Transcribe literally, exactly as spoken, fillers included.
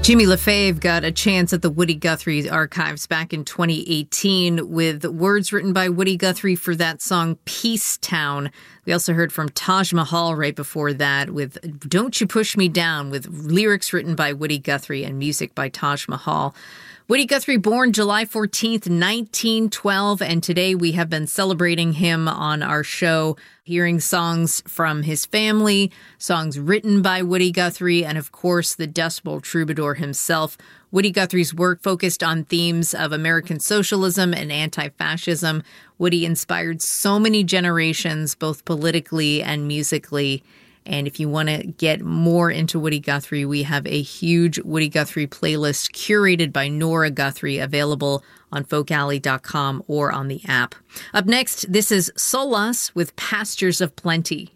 Jimmy LaFave got a chance at the Woody Guthrie archives back in twenty eighteen with words written by Woody Guthrie for that song Peace Town. We also heard from Taj Mahal right before that with Don't You Push Me Down, with lyrics written by Woody Guthrie and music by Taj Mahal. Woody Guthrie, born July fourteenth, nineteen twelve, and today we have been celebrating him on our show, hearing songs from his family, songs written by Woody Guthrie, and of course, the Dust Bowl troubadour himself. Woody Guthrie's work focused on themes of American socialism and anti-fascism. Woody inspired so many generations, both politically and musically. And if you want to get more into Woody Guthrie, we have a huge Woody Guthrie playlist curated by Nora Guthrie, available on folk alley dot com or on the app. Up next, this is Solas with Pastures of Plenty.